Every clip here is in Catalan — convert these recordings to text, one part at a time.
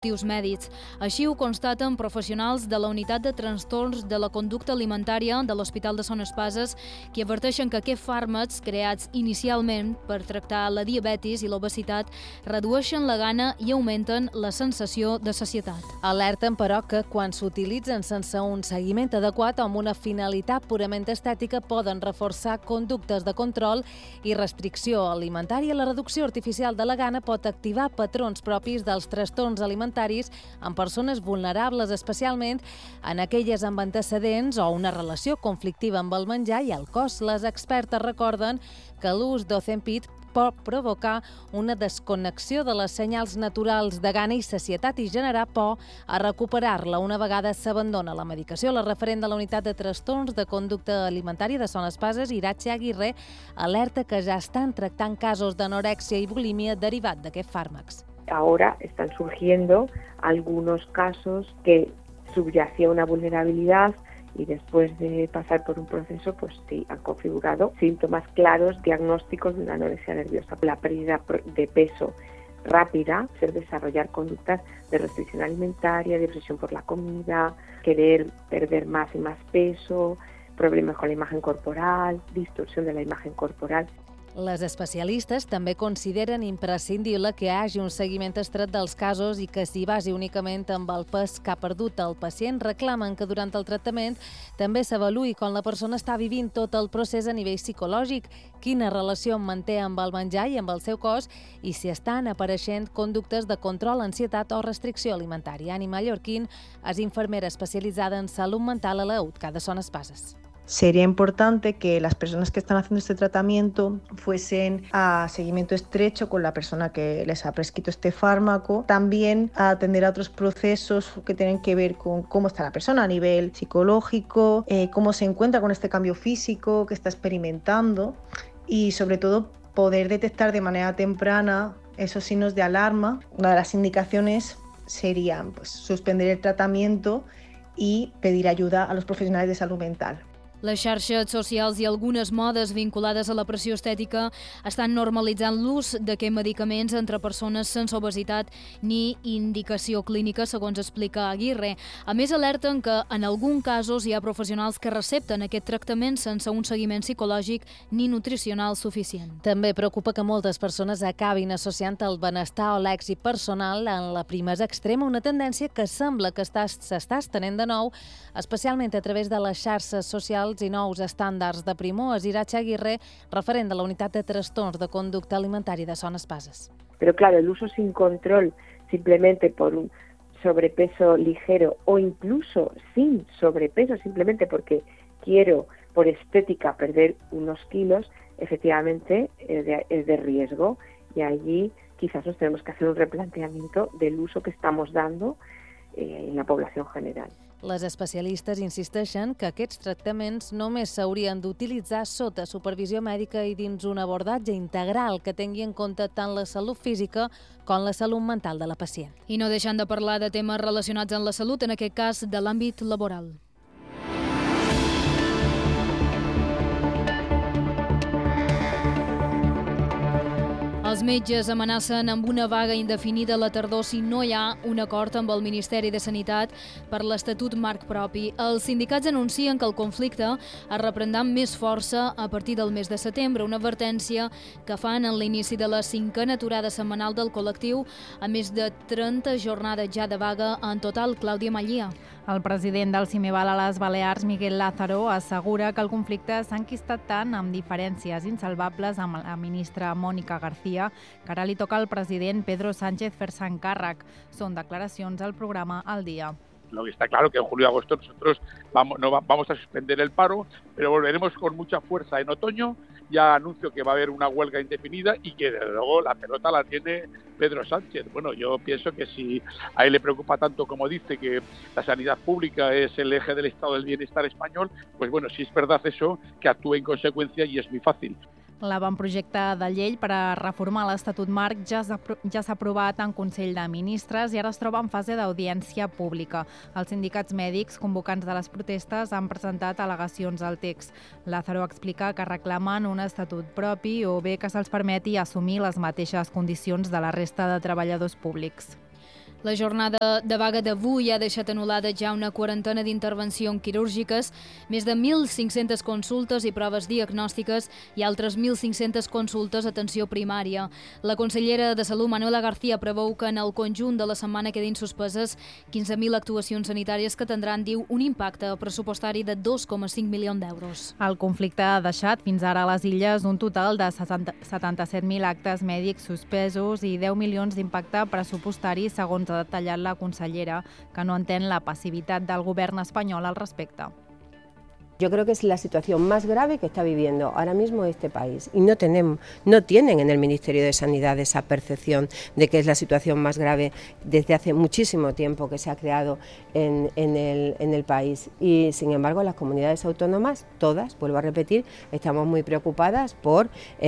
dispositius mèdics. Així ho constaten professionals de la Unitat de Trastorns de la Conducta Alimentària de l'Hospital de Son Espases, que adverteixen que aquests fàrmacs, creats inicialment per tractar la diabetis i l'obesitat, redueixen la gana i augmenten la sensació de sacietat. Alerten, però, que quan s'utilitzen sense un seguiment adequat o amb una finalitat purament estètica poden reforçar conductes de control i restricció alimentària. La reducció artificial de la gana pot activar patrons propis dels trastorns alimentaris en persones vulnerables, especialment en aquelles amb antecedents o una relació conflictiva amb el menjar i el cos. Les expertes recorden que l'ús d'Ozempic pot provocar una desconnexió de les senyals naturals de gana i sacietat i generar por a recuperar-la una vegada s'abandona la medicació. La referent de la Unitat de Trastorns de Conducta Alimentària de Son Espases, Iratxe Aguirre, alerta que ja estan tractant casos d'anorèxia i bulímia derivat d'aquests fàrmacs. Ahora están surgiendo algunos casos que subyacía una vulnerabilidad y después de pasar por un proceso, pues sí, han configurado síntomas claros, diagnósticos de una anorexia nerviosa. La pérdida de peso rápida, desarrollar conductas de restricción alimentaria, de obsesión por la comida, querer perder más y más peso, problemas con la imagen corporal, distorsión de la imagen corporal. Les especialistes també consideren imprescindible que hi hagi un seguiment estret dels casos i que s'hi basi únicament amb el pes que ha perdut el pacient. Reclamen que durant el tractament també s'avaluï com la persona està vivint tot el procés a nivell psicològic, quina relació manté amb el menjar i amb el seu cos i si estan apareixent conductes de control, ansietat o restricció alimentària. Ani Mallorquín és infermera especialitzada en salut mental a la UTCA de Son Espases. Sería importante que las personas que están haciendo este tratamiento fuesen a seguimiento estrecho con la persona que les ha prescrito este fármaco, también a atender a otros procesos que tienen que ver con cómo está la persona a nivel psicológico, cómo se encuentra con este cambio físico que está experimentando y sobre todo poder detectar de manera temprana esos signos de alarma. Una de las indicaciones serían suspender el tratamiento y pedir ayuda a los profesionales de salud mental. Les xarxes socials i algunes modes vinculades a la pressió estètica estan normalitzant l'ús d'aquests medicaments entre persones sense obesitat ni indicació clínica, segons explica Aguirre. A més, alerten que en alguns casos hi ha professionals que recepten aquest tractament sense un seguiment psicològic ni nutricional suficient. També preocupa que moltes persones acabin associant el benestar o l'èxit personal en la primesa extrema, una tendència que sembla que s'està estenent de nou, especialment a través de les xarxes socials i nous estàndards de primor. Iratxe Aguirre, referent de la Unitat de Trastorns de Conducta Alimentària de Son Espases. Pero claro, el uso sin control, simplemente por un sobrepeso ligero o incluso sin sobrepeso, simplemente porque quiero por estética perder unos kilos, efectivamente es de riesgo y allí quizás nos tenemos que hacer un replanteamiento del uso que estamos dando en la población general. Les especialistes insisteixen que aquests tractaments només s'haurien d'utilitzar sota supervisió mèdica i dins un abordatge integral que tingui en compte tant la salut física com la salut mental de la pacient. I no deixant de parlar de temes relacionats amb la salut, en aquest cas de l'àmbit laboral. Els metges amenacen amb una vaga indefinida a la tardor si no hi ha un acord amb el Ministeri de Sanitat per l'Estatut Marc Propi. Els sindicats anuncien que el conflicte es reprendrà amb més força a partir del mes de setembre, una advertència que fan en l'inici de la 5a aturada setmanal del col·lectiu, a més de 30 jornades ja de vaga en total. Clàudia Mallía. El president del CIMEVAL a les Balears, Miguel Lázaro, assegura que el conflicte s'ha enquistat tant amb diferències insalvables amb la ministra Mónica García que ara li toca al president Pedro Sánchez fer-se'n càrrec. Són declaracions al programa Al Día. Lo que está claro que en julio y agosto nosotros vamos a suspender el paro, pero volveremos con mucha fuerza en otoño. Ya anuncio que va a haber una huelga indefinida y que desde luego la pelota la tiene Pedro Sánchez. Bueno, yo pienso que si a él le preocupa tanto como dice que la sanidad pública es el eje del estado del bienestar español, pues bueno, si es verdad eso, que actúe en consecuencia y es muy fácil. L'avantprojecte de llei per a reformar l'Estatut Marc ja s'ha aprovat en Consell de Ministres i ara es troba en fase d'audiència pública. Els sindicats mèdics convocants de les protestes han presentat al·legacions al text. Lázaro explica que reclamen un estatut propi o bé que se'ls permeti assumir les mateixes condicions de la resta de treballadors públics. La jornada de vaga d'avui ha deixat anul·lada ja una quarantena d'intervencions quirúrgiques, més de 1.500 consultes i proves diagnòstiques i altres 1.500 consultes d'atenció primària. La consellera de Salut, Manuela García, preveu que en el conjunt de la setmana quedin suspeses 15.000 actuacions sanitàries que tindran, diu, un impacte pressupostari de 2,5 milions d'euros. El conflicte ha deixat fins ara a les Illes un total de 77.000 actes mèdics suspesos i 10 milions d'impacte pressupostari, segons ha detallat la consellera, que no entén la passivitat del govern espanyol al respecte. Yo creo que es la situación más grave que está viviendo ahora mismo este país y no tienen en el Ministerio de Sanidad esa percepción de que es la situación más grave desde hace muchísimo tiempo que se ha creado en el país. Y sin embargo las comunidades autónomas, todas, vuelvo a repetir, estamos muy preocupadas por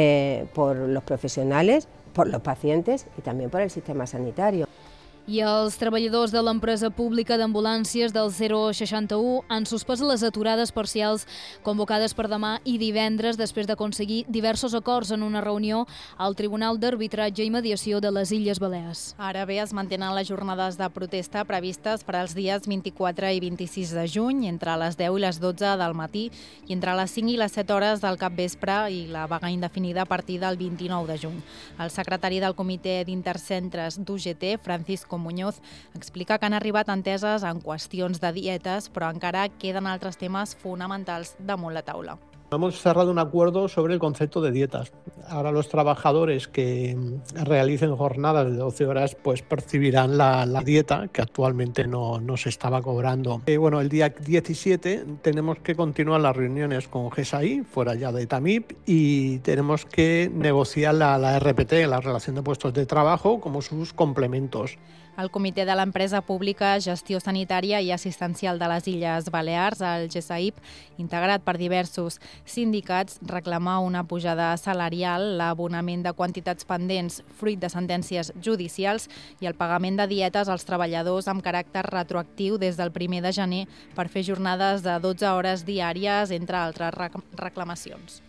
los profesionales, por los pacientes y también por el sistema sanitario. I els treballadors de l'empresa pública d'ambulàncies del 061 han suspès les aturades parcials convocades per demà i divendres després d'aconseguir diversos acords en una reunió al Tribunal d'Arbitratge i Mediació de les Illes Balears. Ara bé, es mantenen les jornades de protesta previstes per als dies 24 i 26 de juny, entre les 10 i les 12 del matí i entre les 5 i les 7 hores del capvespre, i la vaga indefinida a partir del 29 de juny. El secretari del Comitè d'Intercentres d'UGT, Francisco Muñoz, explica que han arribat enteses en qüestions de dietes, però encara queden altres temes fonamentals damunt la taula. Hemos cerrado un acuerdo sobre el concepto de dietas. Ahora los trabajadores que realicen jornadas de 12 horas pues percibirán la dieta que actualmente no se estaba cobrando. Bueno, el día 17 tenemos que continuar las reuniones con GESAI, fuera ya de TAMIP, y tenemos que negociar la RPT, la relación de puestos de trabajo, como sus complementos. El Comitè de l'Empresa Pública, Gestió Sanitària i Assistencial de les Illes Balears, el GESAIP, integrat per diversos sindicats, reclama una pujada salarial, l'abonament de quantitats pendents fruit de sentències judicials i el pagament de dietes als treballadors amb caràcter retroactiu des del 1 de gener per fer jornades de 12 hores diàries, entre altres reclamacions.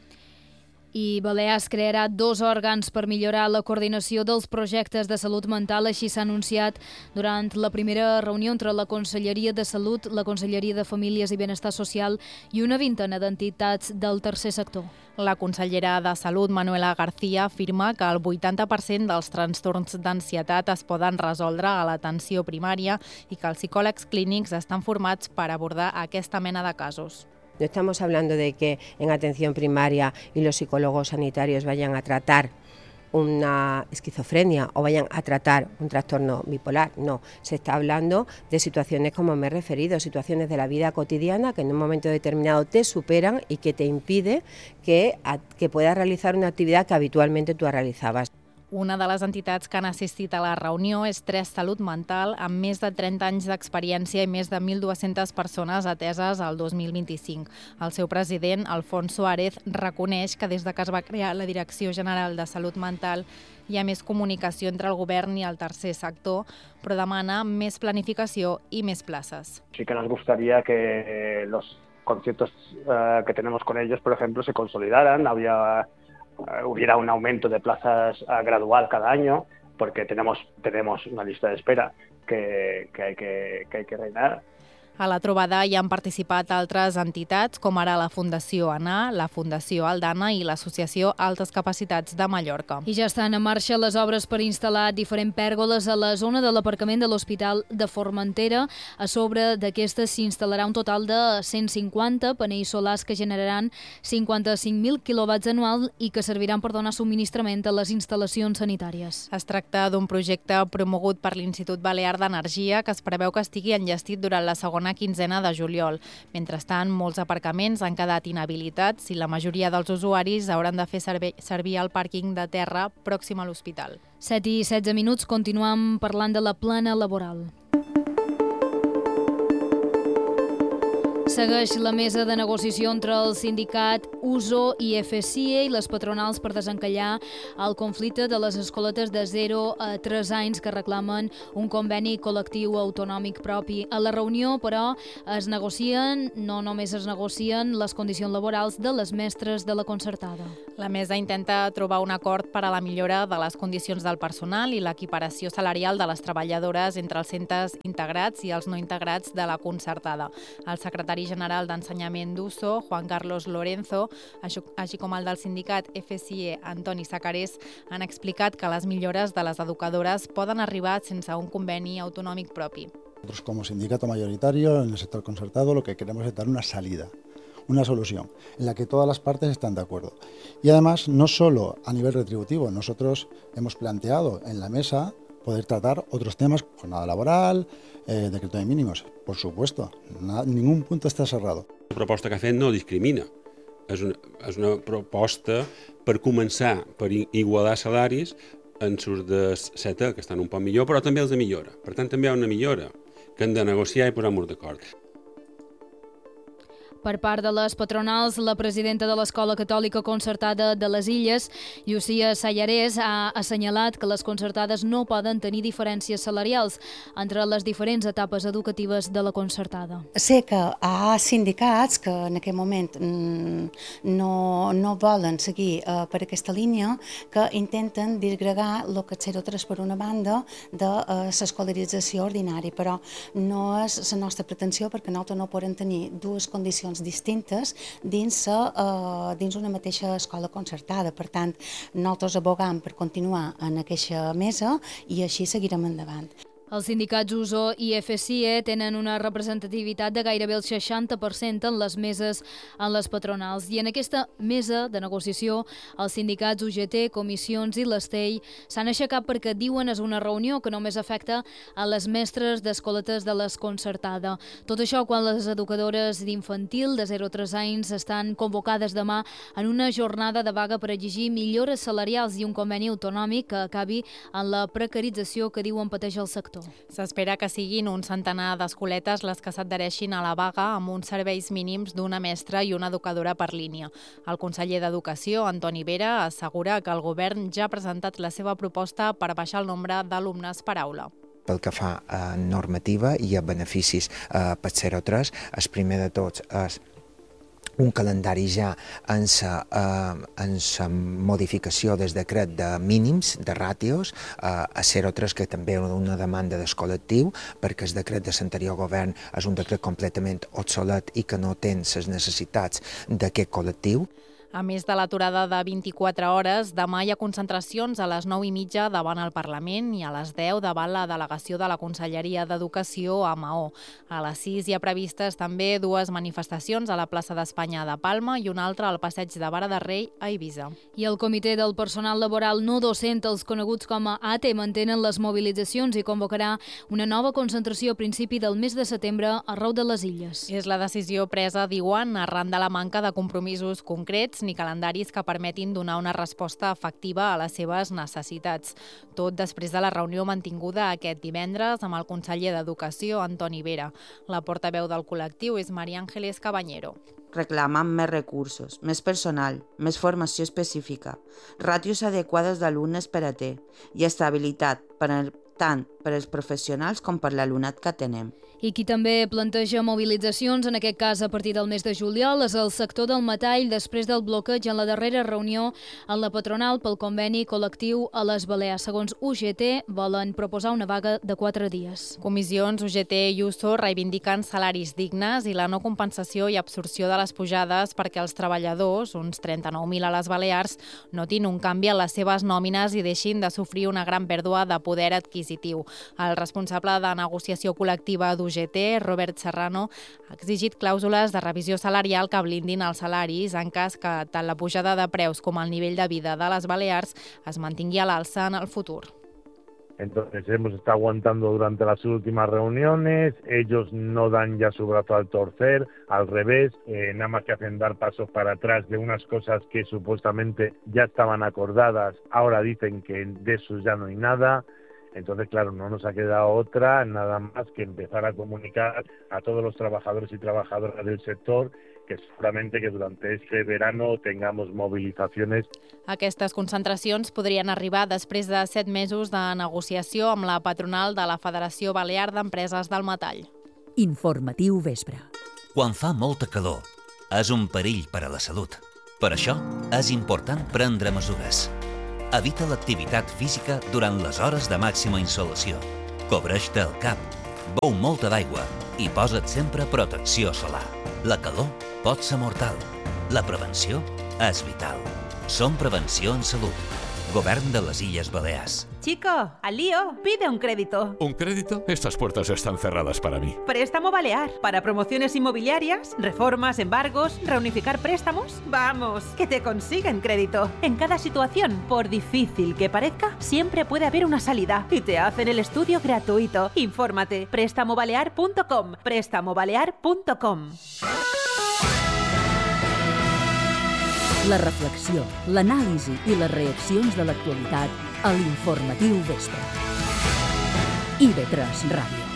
I Balears crearà 2 òrgans per millorar la coordinació dels projectes de salut mental. Així s'ha anunciat durant la primera reunió entre la Conselleria de Salut, la Conselleria de Famílies i Benestar Social i una vintena d'entitats del tercer sector. La consellera de Salut, Manuela García, afirma que el 80% dels trastorns d'ansietat es poden resoldre a l'atenció primària i que els psicòlegs clínics estan formats per abordar aquesta mena de casos. No estamos hablando de que en atención primaria y los psicólogos sanitarios vayan a tratar una esquizofrenia o vayan a tratar un trastorno bipolar, no. Se está hablando de situaciones como me he referido, situaciones de la vida cotidiana que en un momento determinado te superan y que te impide que puedas realizar una actividad que habitualmente tú realizabas. Una de les entitats que han assistit a la reunió és Tres Salut Mental, amb més de 30 anys d'experiència i més de 1.200 persones ateses al 2025. El seu president, Alfonso Suárez, reconeix que des que es va crear la Direcció General de Salut Mental hi ha més comunicació entre el govern i el tercer sector, però demana més planificació i més places. Sí que nos gustaría que los conciertos que tenemos con ellos, por ejemplo, se consolidaran, hubiera un aumento de plazas gradual cada año, porque tenemos una lista de espera que hay que rellenar. A la trobada hi han participat altres entitats, com ara la Fundació ANA, la Fundació Aldana i l'Associació Altes Capacitats de Mallorca. I ja estan en marxa les obres per instal·lar diferents pèrgoles a la zona de l'aparcament de l'Hospital de Formentera. A sobre d'aquestes s'instal·larà un total de 150 panells solars que generaran 55.000 quilowatts anuals i que serviran per donar subministrament a les instal·lacions sanitàries. Es tracta d'un projecte promogut per l'Institut Balear d'Energia que es preveu que estigui enllestit durant la segona quinzena de juliol. Mentrestant, molts aparcaments han quedat inhabilitats i la majoria dels usuaris hauran de fer servir el pàrquing de terra pròxim a l'hospital. 7 i 16 minuts, continuem parlant de la plana laboral. Segueix la mesa de negociació entre el sindicat USO i FCE i les patronals per desencallar el conflicte de les escoletes de 0 a 3 anys que reclamen un conveni col·lectiu autonòmic propi. A la reunió, però, no només es negocien les condicions laborals de les mestres de la concertada. La mesa intenta trobar un acord per a la millora de les condicions del personal i l'equiparació salarial de les treballadores entre els centres integrats i els no integrats de la concertada. El secretari general d'Ensenyament d'USO, Juan Carlos Lorenzo, així com el del sindicat FCE, Antoni Sacarés, han explicat que les millores de les educadores poden arribar sense un conveni autonòmic propi. Nosotros como sindicato mayoritario en el sector concertado lo que queremos es dar una salida, una solución en la que todas las partes están de acuerdo. Y además, no solo a nivel retributivo, nosotros hemos planteado en la mesa poder tratar otros temas, jornada laboral, decreto de mínimos, por supuesto, ningún punto està cerrado. La proposta que ha fet no discrimina, és una proposta per començar per igualar salaris en els de 7, que estan un poc millor, però també els de millora. Per tant, també hi ha una millora que hem de negociar i posar-nos d'acord. Per part de les patronals, la presidenta de l'Escola Catòlica Concertada de les Illes, Llucia Sallarès, ha assenyalat que les concertades no poden tenir diferències salarials entre les diferents etapes educatives de la concertada. Sé que hi ha sindicats que en aquest moment no volen seguir per aquesta línia, que intenten disgregar el que és 0-3 per una banda de l'escolarització ordinària, però no és la nostra pretensió perquè nosaltres no podem tenir dues condicions distintes dins una mateixa escola concertada. Per tant, nosaltres abogam per continuar en aquesta mesa i així seguirem endavant. Els sindicats USO i FCE tenen una representativitat de gairebé el 60% en les meses en les patronals. I en aquesta mesa de negociació, els sindicats UGT, Comissions i l'Estell s'han aixecat perquè diuen és una reunió que només afecta a les mestres d'escoletes de les concertada. Tot això quan les educadores d'infantil de 0 a 3 anys estan convocades demà en una jornada de vaga per exigir millores salarials i un conveni autonòmic que acabi en la precarització que diuen pateix el sector. S'espera que siguin un centenar d'escoletes les que s'adhereixin a la vaga amb uns serveis mínims d'una mestra i una educadora per línia. El conseller d'Educació, Antoni Vera, assegura que el govern ja ha presentat la seva proposta per baixar el nombre d'alumnes per aula. Pel que fa a normativa i a beneficis per 0-3, el primer de tots és un calendari ja en la modificació del decret de mínims, de ràtios, a 0-3, que també és una demanda del col·lectiu, perquè el decret de l'anterior govern és un decret completament obsolet i que no té les necessitats d'aquest col·lectiu. A més de l'aturada de 24 hores, demà hi ha concentracions a les 9:30 davant el Parlament i a les 10 davant la delegació de la Conselleria d'Educació a Maó. A les 6 hi ha previstes també dues manifestacions a la plaça d'Espanya de Palma i una altra al passeig de Vara de Rei a Eivissa. I el Comitè del Personal Laboral no docent, els coneguts com a ATE, mantenen les mobilitzacions i convocarà una nova concentració a principi del mes de setembre arreu de les Illes. És la decisió presa, diuen, arran de la manca de compromisos concrets ni calendaris que permetin donar una resposta efectiva a les seves necessitats. Tot després de la reunió mantinguda aquest divendres amb el conseller d'Educació, Antoni Vera. La portaveu del col·lectiu és María Ángeles Cabañero. Reclamant més recursos, més personal, més formació específica, ràtios adequades d'alumnes per a T i estabilitat tant per als professionals com per l'alumnat que atenem. I qui també planteja mobilitzacions, en aquest cas a partir del mes de juliol, és el sector del metall després del bloqueig en la darrera reunió en la patronal pel conveni col·lectiu a les Balears. Segons UGT, volen proposar una vaga de 4 dies. Comissions UGT i USO reivindiquen salaris dignes i la no compensació i absorció de les pujades perquè els treballadors, uns 39.000 a les Balears, notin un canvi en les seves nòmines i deixin de sofrir una gran pèrdua de poder adquisitiu. El responsable de negociació col·lectiva d'UGT, Robert Serrano, ha exigit clàusules de revisió salarial que blindin els salaris en cas que tant la pujada de preus com el nivell de vida de les Balears es mantingui a l'alça en el futur. Entonces hemos estado aguantando durante las últimas reuniones, ellos no dan ya su brazo al torcer, al revés, nada más que hacen dar pasos para atrás de unas cosas que supuestamente ya estaban acordadas, ahora dicen que de eso ya no hay nada. Entonces, claro, no nos ha quedado otra nada más que empezar a comunicar a todos los trabajadores y trabajadoras del sector que seguramente que durante este verano tengamos movilizaciones. Aquestes concentracions podrien arribar després de 7 mesos de negociació amb la patronal de la Federació Balear d'Empreses del Metall. Informatiu vespre. Quan fa molta calor, és un perill per a la salut. Per això, és important prendre mesures. Evita l'activitat física durant les hores de màxima insolació. Cobreix-te el cap, beu molta d'aigua i posa't sempre protecció solar. La calor pot ser mortal. La prevenció és vital. Som Prevenció en Salut. Govern de les Illes Balears. Chico, al lío, pide un crédito. ¿Un crédito? Estas puertas están cerradas para mí. Préstamo Balear. Para promociones inmobiliarias, reformas, embargos, reunificar préstamos. Vamos, que te consiguen crédito. En cada situación, por difícil que parezca, siempre puede haber una salida. Y te hacen el estudio gratuito. Infórmate. Prestamobalear.com. Prestamobalear.com. La reflexió, l'anàlisi i les reaccions de l'actualitat a l'Informatiu Vespre. IB3 Ràdio.